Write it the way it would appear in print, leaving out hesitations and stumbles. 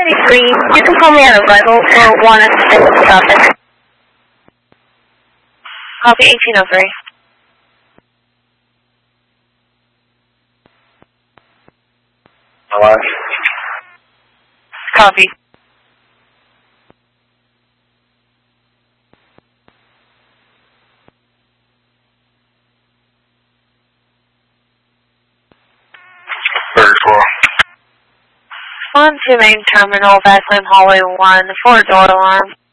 3, you can call me on arrival for 1 assistance traffic. Copy 1803. Hello? Copy. On to main terminal, Vaseline Hallway 1, 4-door alarm.